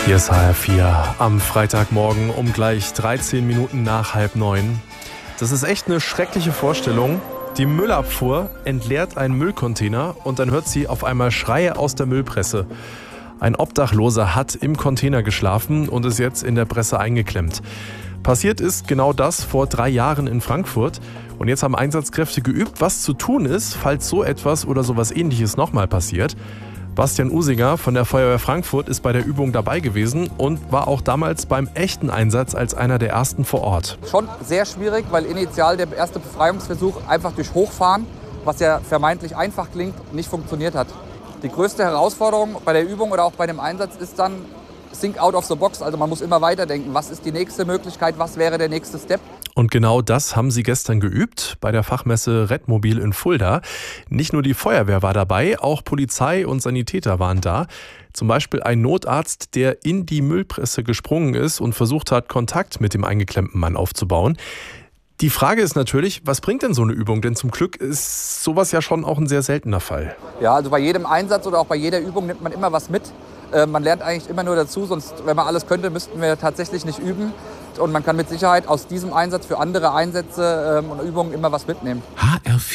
Hier ist HR4 am Freitagmorgen um gleich 13 Minuten nach 8:30. Das ist echt eine schreckliche Vorstellung. Die Müllabfuhr entleert einen Müllcontainer und dann hört sie auf einmal Schreie aus der Müllpresse. Ein Obdachloser hat im Container geschlafen und ist jetzt in der Presse eingeklemmt. Passiert ist genau das vor 3 Jahren in Frankfurt. Und jetzt haben Einsatzkräfte geübt, was zu tun ist, falls so etwas oder sowas Ähnliches nochmal passiert. Bastian Usinger von der Feuerwehr Frankfurt ist bei der Übung dabei gewesen und war auch damals beim echten Einsatz als einer der ersten vor Ort. Schon sehr schwierig, weil initial der erste Befreiungsversuch einfach durch Hochfahren, was ja vermeintlich einfach klingt, nicht funktioniert hat. Die größte Herausforderung bei der Übung oder auch bei dem Einsatz ist dann think out of the box. Also man muss immer weiterdenken. Was ist die nächste Möglichkeit? Was wäre der nächste Step? Und genau das haben sie gestern geübt bei der Fachmesse Redmobil in Fulda. Nicht nur die Feuerwehr war dabei, auch Polizei und Sanitäter waren da. Zum Beispiel ein Notarzt, der in die Müllpresse gesprungen ist und versucht hat, Kontakt mit dem eingeklemmten Mann aufzubauen. Die Frage ist natürlich, was bringt denn so eine Übung? Denn zum Glück ist sowas ja schon auch ein sehr seltener Fall. Ja, also bei jedem Einsatz oder auch bei jeder Übung nimmt man immer was mit. Man lernt eigentlich immer nur dazu, sonst, wenn man alles könnte, müssten wir tatsächlich nicht üben. Und man kann mit Sicherheit aus diesem Einsatz für andere Einsätze und Übungen immer was mitnehmen. HR4